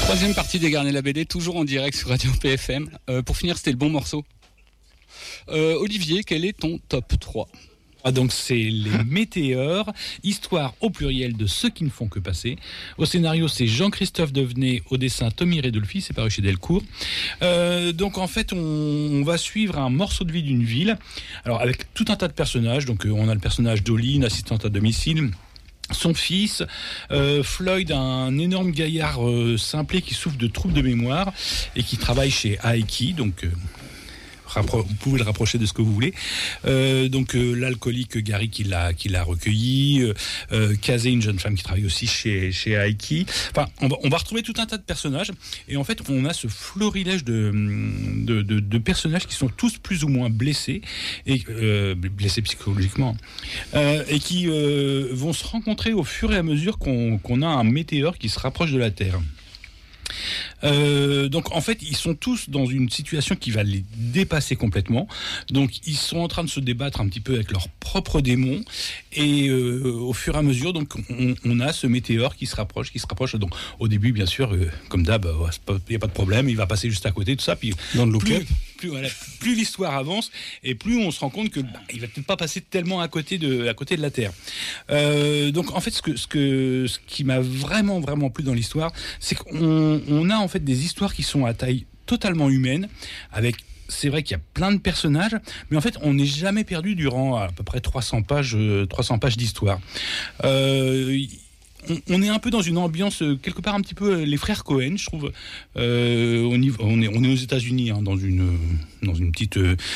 Troisième partie d'Egarner la BD, toujours en direct sur Radio PFM. Pour finir, c'était le bon morceau. Olivier, quel est ton top 3 ? Donc c'est les météores, histoire au pluriel de ceux qui ne font que passer. Au scénario, c'est Jean-Christophe Devenay, au dessin Tommy Redolfi, c'est paru chez Delcourt. Donc en fait, on va suivre un morceau de vie d'une ville, alors avec tout un tas de personnages. Donc on a le personnage d'Oli, une assistante à domicile, son fils, Floyd, un énorme gaillard simplé qui souffre de troubles de mémoire et qui travaille chez Aiki, donc vous pouvez le rapprocher de ce que vous voulez. L'alcoolique Gary qui l'a recueilli, Kazé, une jeune femme qui travaille aussi chez Aiki. Enfin, on va retrouver tout un tas de personnages, et en fait on a ce florilège de personnages qui sont tous plus ou moins blessés, et blessés psychologiquement, et qui vont se rencontrer au fur et à mesure qu'on a un météore qui se rapproche de la Terre. Donc en fait ils sont tous dans une situation qui va les dépasser complètement, donc ils sont en train de se débattre un petit peu avec leurs propres démons, et au fur et à mesure donc on a ce météore qui se rapproche. Donc au début bien sûr comme d'hab, il n'y a pas de problème, il va passer juste à côté, tout ça, puis dans le look-up, plus l'histoire avance et plus on se rend compte que il va peut-être pas passer tellement à côté de la Terre. Donc en fait ce qui m'a vraiment plu dans l'histoire, c'est qu'on a en fait des histoires qui sont à taille totalement humaine, avec, c'est vrai qu'il y a plein de personnages, mais en fait on n'est jamais perdu durant à peu près 300 pages d'histoire. On est un peu dans une ambiance quelque part un petit peu les frères Cohen, je trouve. On est aux États-Unis, hein, dans une petite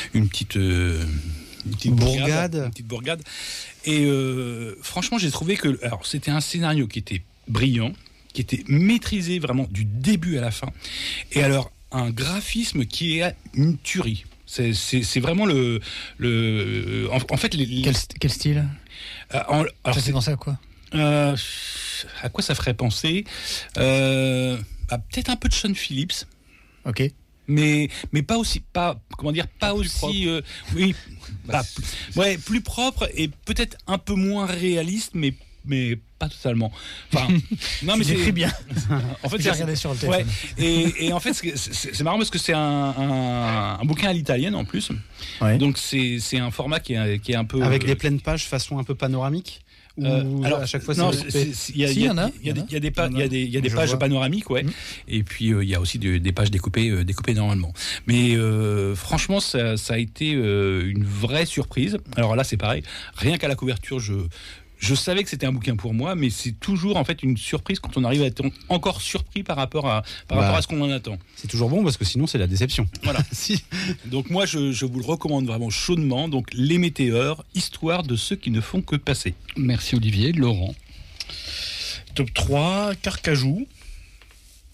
bourgade. Et franchement, j'ai trouvé que c'était un scénario qui était brillant, qui était maîtrisé vraiment du début à la fin. Et alors un graphisme qui est une tuerie. C'est vraiment en fait quel style alors c'est dans ça quoi. À quoi ça ferait penser peut-être un peu de Sean Phillips. Ok. Mais pas aussi plus propre et peut-être un peu moins réaliste, mais pas totalement. Enfin, non, mais c'est très bien. En fait, j'ai regardé sur le téléphone. Ouais, et en fait, c'est marrant parce que c'est un bouquin à l'italienne en plus. Ouais. Donc c'est un format qui est un peu avec des pleines pages façon un peu panoramique. Alors à chaque fois, il y a des pages panoramiques, ouais. Et puis il y a aussi des pages découpées normalement. Mais franchement, ça a été une vraie surprise. Alors là, c'est pareil. Rien qu'à la couverture, je savais que c'était un bouquin pour moi, mais c'est toujours en fait une surprise quand on arrive à être encore surpris par rapport à ce qu'on en attend. C'est toujours bon parce que sinon c'est la déception. Voilà. Donc moi je vous le recommande vraiment chaudement. Donc Les Météores, histoire de ceux qui ne font que passer. Merci Olivier. Laurent. Top 3, Carcajou.